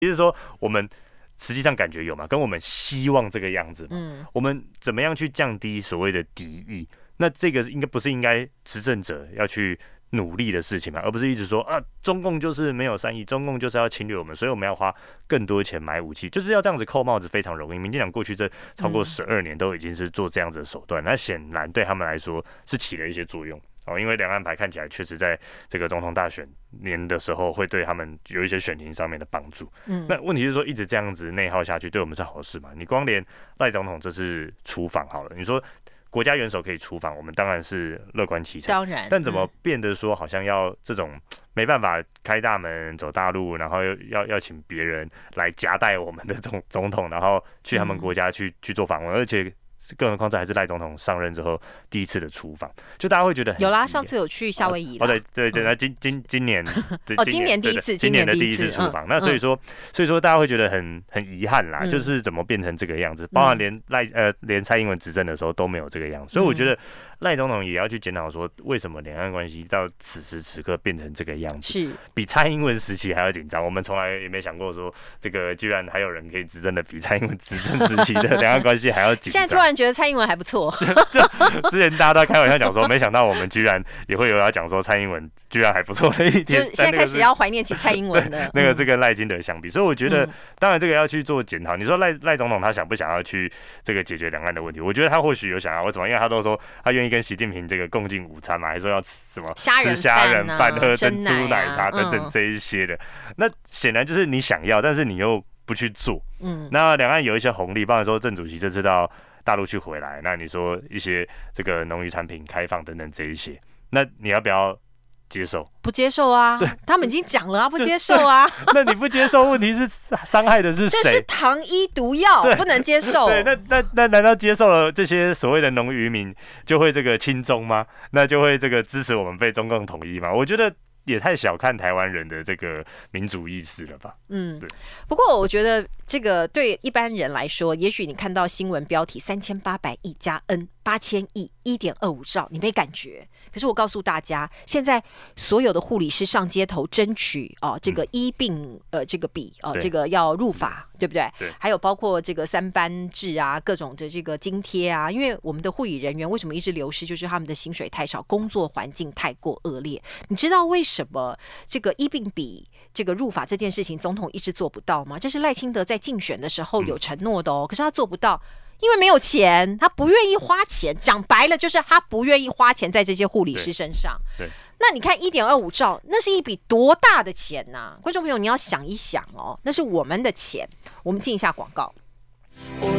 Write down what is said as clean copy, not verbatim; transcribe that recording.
也就是说我们实际上感觉有嘛，跟我们希望这个样子嘛，我们怎么样去降低所谓的敌意？那这个不是应该执政者要去努力的事情嘛，而不是一直说啊，中共就是没有善意，中共就是要侵略我们，所以我们要花更多钱买武器，就是要这样子扣帽子非常容易。民进党过去这超过12年都已经是做这样子的手段，那显然对他们来说是起了一些作用。因为两岸牌看起来确实在这个总统大选年的时候会对他们有一些选情上面的帮助。那问题是说一直这样子内耗下去，对我们是好事嘛？你光连赖总统这次出访好了，你说国家元首可以出访，我们当然是乐观其成。 当然， 但怎么变得说好像要这种没办法开大门走大陆，然后要请别人来夹带我们的总统，然后去他们国家去做访问，而且更何况这还是赖总统上任之后第一次的出访，就大家会觉得有啦，上次有去夏威夷啦。 对，那今年今年第一次， 今年的第一次出访，那所以说大家会觉得很遗憾啦，就是怎么变成这个样子，包含连蔡英文执政的时候都没有这个样子，所以我觉得赖总统也要去检讨说，为什么两岸关系到此时此刻变成这个样子， 是比蔡英文时期还要紧张。我们从来也没想过说，这个居然还有人可以执政的比蔡英文执政时期的两岸关系还要紧张。 现在突然觉得蔡英文还不错。 就之前大家都开玩笑讲说，没想到我们居然也会有要讲说蔡英文居然还不错的一点， 就现在开始要怀念起蔡英文了。 那个是跟赖清德相比，所以我觉得，当然这个要去做检讨。你说赖总统他想不想要去这个解决两岸的问题？我觉得他或许有想要，为什么？因为他都说他愿意跟习近平这个共进午餐嘛，还说要吃什么吃虾仁饭、喝珍珠奶茶等等这一些的。那显然就是你想要，但是你又不去做。那两岸有一些红利，包括说郑主席这次到大陆去回来，那你说一些这个农渔产品开放等等这一些，那你要不要接受？ 不接受啊！他们已经讲了啊，不接受啊。 那你不接受，问题是伤害的是谁？ 这是糖衣毒药，不能接受。 对，那难道接受了这些所谓的农渔民就会这个亲中吗？那就会这个支持我们被中共统一吗？我觉得也太小看台湾人的这个民主意识了吧？对。 不过我觉得这个对一般人来说，也许你看到新闻标题3800亿加 N8000亿1.25兆，你没感觉。可是我告诉大家，现在所有的护理师上街头争取这个医病这个比这个要入法，对不对？ 对。 还有包括这个3班制啊，各种的这个津贴啊，因为我们的护理人员为什么一直流失，就是他们的薪水太少，工作环境太过恶劣。你知道为什么这个医病比这个入法这件事情，总统一直做不到吗？这是赖清德在竞选的时候有承诺的可是他做不到。因为没有钱，他不愿意花钱。讲白了，就是他不愿意花钱在这些护理师身上。 对。 那你看1.25兆，那是一笔多大的钱呐！观众朋友，你要想一想那是我们的钱。我们进一下广告。